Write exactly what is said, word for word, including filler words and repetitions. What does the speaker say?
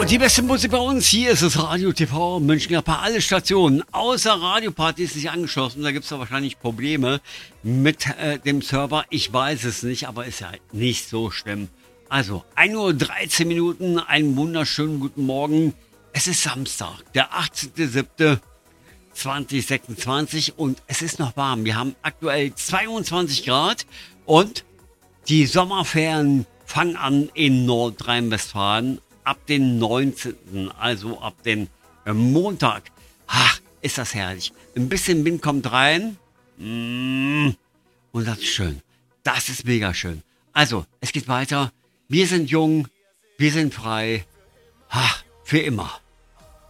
die beste Musik bei uns. Hier ist es Radio T V Mönchengladbach. Alle Stationen außer Radioparty ist nicht angeschlossen. Da gibt es wahrscheinlich Probleme mit äh, dem Server. Ich weiß es nicht, aber ist ja nicht so schlimm. Also, ein Uhr dreizehn Minuten, einen wunderschönen guten Morgen. Es ist Samstag, der achtzehnter siebter zweitausendsechsundzwanzig und es ist noch warm. Wir haben aktuell zweiundzwanzig Grad und die Sommerferien fangen an in Nordrhein-Westfalen ab den neunzehnten, also ab dem Montag. Ach, ist das herrlich. Ein bisschen Wind kommt rein. Mm, und das ist schön. Das ist mega schön. Also, es geht weiter. Wir sind jung, wir sind frei. Ach, für immer.